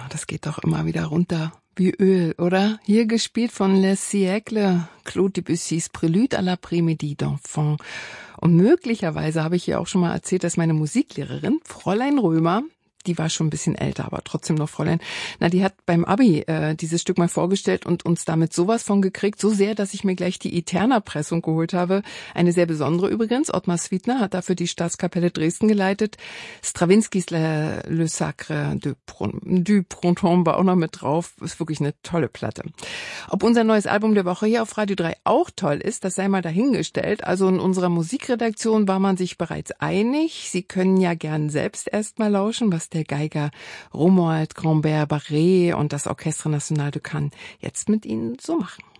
das geht doch immer wieder runter wie Öl, oder? Hier gespielt von Les Siècles, Claude Debussys Prélude à l'après-midi d'enfant. Und möglicherweise habe ich hier auch schon mal erzählt, dass meine Musiklehrerin, Fräulein Römer, die war schon ein bisschen älter, aber trotzdem noch Fräulein. Die hat beim Abi dieses Stück mal vorgestellt und uns damit sowas von gekriegt, so sehr, dass ich mir gleich die Eterna-Pressung geholt habe. Eine sehr besondere übrigens. Ottmar Swietner hat dafür die Staatskapelle Dresden geleitet. Strawinskys Le Sacre du Printemps war auch noch mit drauf. Ist wirklich eine tolle Platte. Ob unser neues Album der Woche hier auf Radio 3 auch toll ist, das sei mal dahingestellt. Also in unserer Musikredaktion war man sich bereits einig. Sie können ja gern selbst erst mal lauschen, was der Geiger Romuald Grambert Barré und das Orchestre National de Cannes jetzt mit Ihnen so machen.